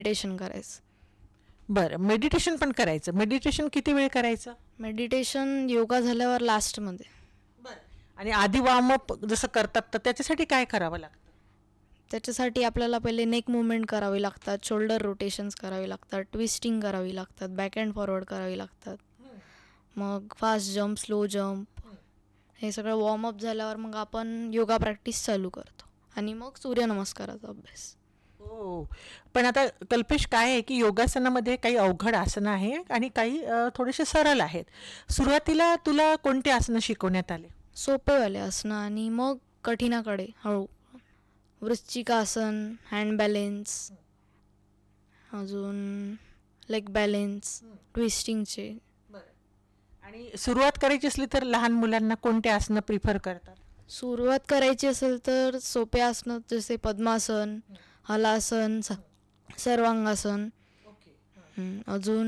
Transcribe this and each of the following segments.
Meditation करायचं. बरं, meditation पण करायचं. मेडिटेशन किती वेळ करायचं? मेडिटेशन योगा झाल्यावर लास्टमध्ये. बरं. आणि आधी वॉर्मअप जसं करतात तर त्याच्यासाठी काय करावं लागतं? त्याच्यासाठी आपल्याला पहिले नेक मुवमेंट करावी लागतात, शोल्डर रोटेशन्स करावी लागतात, ट्विस्टिंग करावी लागतात, बॅक अँड फॉरवर्ड करावी लागतात. मग फास्ट जम्प, स्लो जम्प, हे सगळं वॉर्मअप झाल्यावर मग आपण योगा प्रॅक्टिस चालू करतो आणि मग सूर्यनमस्काराचा अभ्यास. हो. पण आता कल्पेश काय आहे की योगासनामध्ये काही अवघड आसनं आहे आणि काही थोडेसे सरळ आहेत. सुरुवातीला तुला कोणते आसनं शिकवण्यात आले? सोपेवाले आसनं आणि मग कठीणाकडे हळू. वृश्चिकासन, हँड बॅलेन्स, अजून लेग बॅलेन्स, ट्विस्टिंगचे. आणि सुरुवात करायची असली तर लहान मुलांना कोणते आसनं प्रिफर करतात? सुरुवात करायची असेल तर सोपे आसनं जसे पद्मासन, हलासन, सर्वांगासन, अजून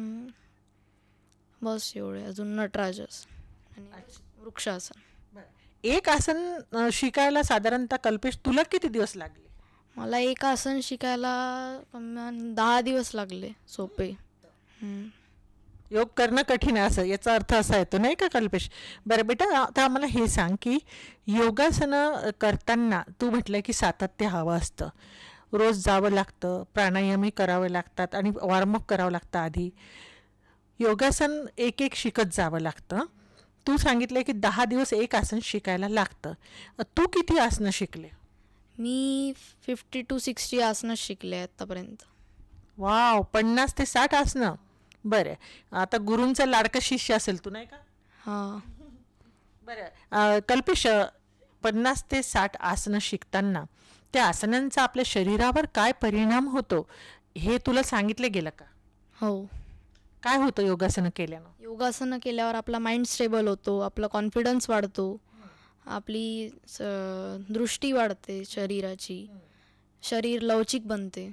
बस एवढे. अजून नटराजासन आणि वृक्षासन. एक आसन शिकायला साधारणतः कल्पेश तुला किती दिवस लागले? मला एक आसन शिकायला कमान 10 दिवस लागले सोपे. योग करणं कठीण आहे असं याचा अर्थ असा येतो नाही का कल्पेश? बरं बेटा, आता आम्हाला हे सांग की योगासनं करताना तू म्हटलं की सातत्य हवं असतं, रोज जावं लागतं, प्राणायामही करावे लागतात आणि वॉर्मअप करावं लागतं आधी. योगासन एक एक शिकत जावं लागतं. तू सांगितलं की 10 दिवस एक आसन शिकायला लागतं. तू किती आसनं शिकले? मी 50 to 60 आसनं शिकले आत्तापर्यंत. वाव, 50 ते 60 आसनं. बरं, आता गुरूंचा लाडका शिष्य असेल तू नाही का? हां. बरं, कल्पेश, 50 ते 60 आसनं शिकताना त्या आसनांचा आपल्या शरीरावर काय परिणाम होतो हे तुला सांगितलं गेलं का? हो. काय होतं योगासनं केल्यानं? योगासनं केल्यावर आपला माइंड स्टेबल होतो, आपला कॉन्फिडन्स वाढतो, आपली दृष्टी वाढते शरीराची, शरीर लवचिक बनते.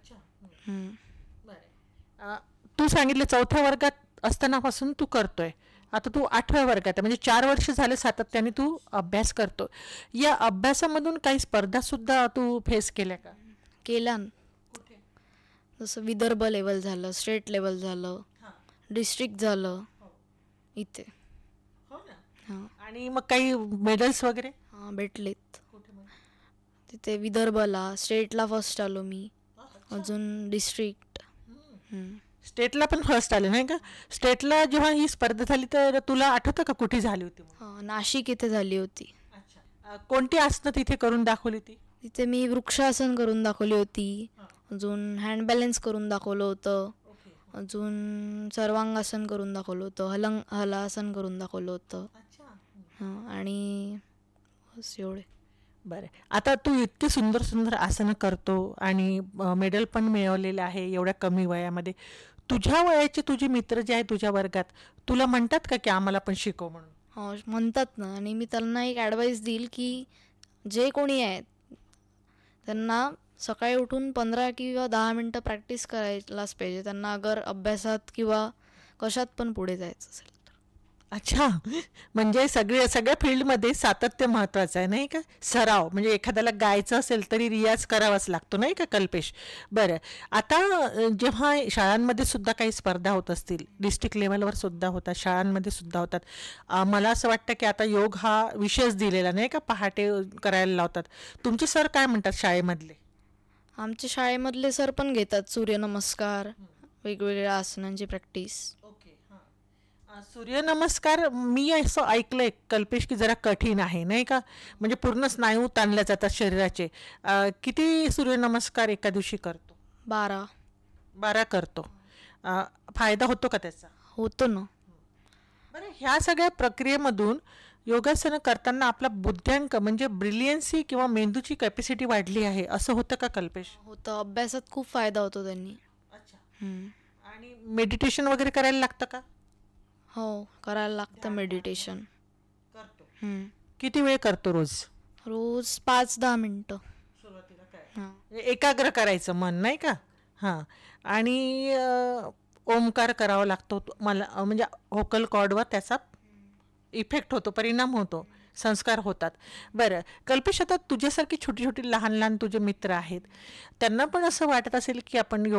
तू सांगितलं 4थ्या वर्गात असतानापासून तू करतोय. आता तू 8व्या वर्गात आहे, म्हणजे 4 वर्ष झाले सातत्याने तू अभ्यास करतो. या अभ्यासामधून काही स्पर्धा सुद्धा तू फेस केल्या का? केला न. जसं विदर्भ लेवल झालं, स्टेट लेवल झालं, डिस्ट्रिक्ट झालं इथे. हां. आणि मग काही मेडल्स वगैरे? हां, भेटलेत. तिथे विदर्भला, स्टेटला फर्स्ट आलो मी, अजून डिस्ट्रिक्ट. स्टेटला पण फर्स्ट आले नाही का? स्टेटला जेव्हा ही स्पर्धा झाली तर तुला आठवतं का कुठे झाली होती म्हणून? हां, नाशिक इथे झाली होती. कोणती आसनं तिथे करून दाखवली ती? तिथे मी वृक्षासन करून दाखवली होती, अजून हँड बॅलेन्स करून दाखवलं होतं, अजून सर्वांगासन करून दाखवलं होतं, हलासन करून दाखवलं होतं. हां, आणि बस एवढे. बरं, आता तू इतकी सुंदर सुंदर आसनं करतो आणि मेडल पण मिळवलेलं आहे एवढ्या कमी वयामध्ये. तुझ्या वयाचे तुझे मित्र जे आहे तुझ्या वर्गात तुला म्हणतात का की आम्हाला पण शिकव म्हणून? हो, म्हणतात ना. आणि मी त्यांना एक ॲडवाईस देईल की जे कोणी आहेत त्यांना सकाळी उठून 15 किंवा 10 मिनटं प्रॅक्टिस करायलाच पाहिजे, त्यांना अगर अभ्यासात किंवा कशात पण पुढे जायचं असेल तर. अच्छा, म्हणजे सगळ्या फील्डमध्ये सातत्य महत्त्वाचं आहे नाही का? सराव, म्हणजे एखाद्याला गायचं असेल तरी रियाज करावाच लागतो नाही का कल्पेश? बरं, आता जेव्हा शाळांमध्ये सुद्धा काही स्पर्धा होत असतील, डिस्ट्रिक्ट लेवलवर सुद्धा होतात, शाळांमध्ये सुद्धा होतात, मला असं वाटतं की आता योग हा विषयच दिलेला नाही का, पहाटे करायला लावतात. तुमचे सर काय म्हणतात शाळेमधले? आमच्या शाळेमधले सर पण घेतात सूर्यनमस्कार, वेगवेगळ्या आसनांची प्रॅक्टिस. सूर्यनमस्कार मी असं ऐकलंय कल्पेश की जरा कठीण आहे नाही का? म्हणजे पूर्ण स्नायू ताणल्या जातात शरीराचे. किती सूर्यनमस्कार एका दिवशी करतो? 12 करतो. फायदा होतो का त्याचा? होतो ना. बरं, ह्या सगळ्या प्रक्रियेमधून योगासनं करताना आपला बुद्ध्यांक म्हणजे ब्रिलियन्सी किंवा मेंदूची कॅपॅसिटी वाढली आहे असं होतं का कल्पेश? होतं. अभ्यासात खूप फायदा होतो त्यांनी. आणि मेडिटेशन वगैरे करायला लागतं का? हो, करायला लागतं मेडिटेशन. किती वेळ करतो रोज? रोज 5-10 मिनटं. हां. एकाग्र करायचं मन नाही का? हां. आणि ओमकार करावा लागतो मला, म्हणजे व्होकल कॉर्डवर त्याचा इफेक्ट होतो, परिणाम होतो, संस्कार होतात. बरं कल्पेश, आता तुझ्यासारखी छोटी छोटी लहान लहान तुझे मित्र आहेत, त्यांना पण असं वाटत असेल की आपण